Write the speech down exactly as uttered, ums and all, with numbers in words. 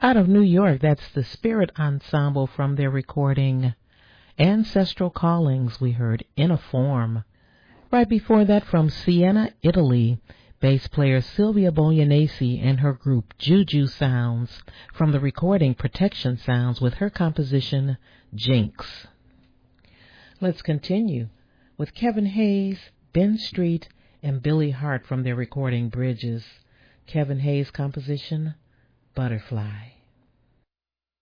Out of New York, that's the Spirit Ensemble from their recording Ancestral Callings. We heard In a Form. Right before that, from Siena, Italy, bass player Silvia Bolognesi and her group Juju Sounds from the recording Protection Sounds with her composition Jinx. Let's continue with Kevin Hayes, Ben Street, and Billy Hart from their recording Bridges. Kevin Hayes' composition Butterfly.